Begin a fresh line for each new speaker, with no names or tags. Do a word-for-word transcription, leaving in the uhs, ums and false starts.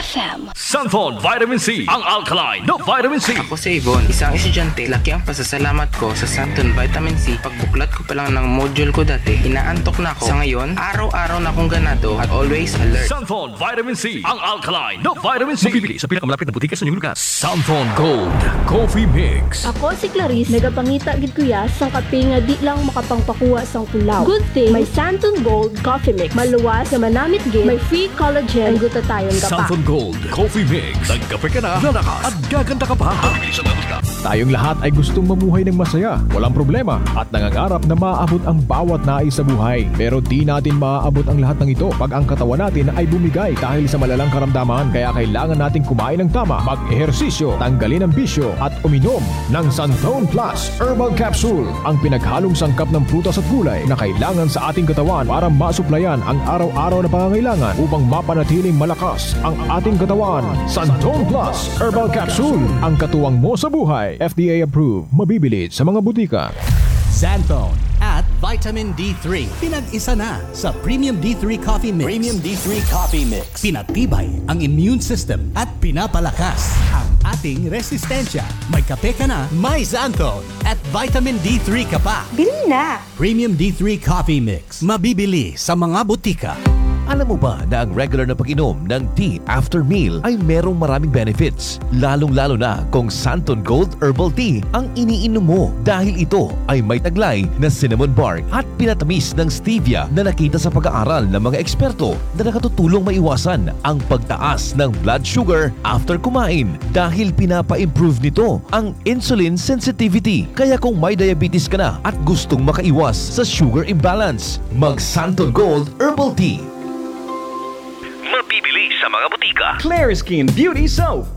F M.
Santon Vitamin C, ang alkaline na vitamin C.
Ako si Yvonne, isang estudyante. Laki ang pasasalamat ko sa Santon Vitamin C. Pagbuklat ko pa lang ng module ko dati, inaantok na ako. Sa ngayon, araw-araw na akong ganado at always alert.
Santon Vitamin C, ang alkaline na vitamin C. Mabibili sa pinakamalapit na butika sa inyong lugar. Santon Gold Coffee Mix.
Ako si Clarice, nagapangita gid kuya sang kape nga di lang makapangpakuha sang tulaw. Good thing, may Santon Gold Coffee Mix. Maluwas na manamit gid, may free collagen, ang gutatayon ka pa.
Santon Gold Coffee Mix. Nagkape ka na, lalakas at gaganda ka pa. Mabibili sa mga butika.
Tayong lahat ay gustong mamuhay ng masaya, walang problema, at nangangarap na maaabot ang bawat nais sa buhay. Pero di natin maaabot ang lahat ng ito pag ang katawan natin ay bumigay dahil sa malalang karamdaman. Kaya kailangan nating kumain ng tama, mag-ehersisyo, tanggalin ang bisyo, at uminom ng Santon Plus Herbal Capsule, ang pinaghalong sangkap ng prutas at gulay na kailangan sa ating katawan para masuplayan ang araw-araw na pangangailangan upang mapanatiling malakas ang ating katawan. Santon Plus Herbal Capsule, ang katuwang mo sa buhay. F D A approved, mabibili sa mga butika.
Xanthone at Vitamin D three. Pinag-isa na sa Premium D three Coffee Mix. Premium D three Coffee Mix. Pinatibay ang immune system at pinapalakas ang ating resistensya. May kape ka na, may Xanthone at Vitamin D three ka pa.
Bili na!
Premium D three Coffee Mix. Mabibili sa mga butika.
Alam mo ba na ang regular na pag-inom ng tea after meal ay merong maraming benefits? Lalong-lalo na kung Santon Gold Herbal Tea ang iniinom mo dahil ito ay may taglay na cinnamon bark at pinatamis ng stevia na nakita sa pag-aaral ng mga eksperto na nakatutulong maiwasan ang pagtaas ng blood sugar after kumain dahil pinapa-improve nito ang insulin sensitivity. Kaya kung may diabetes ka na at gustong makaiwas sa sugar imbalance, mag Santon Gold Herbal Tea.
Mabibili sa mga butika.
Clear Skin Beauty Soap.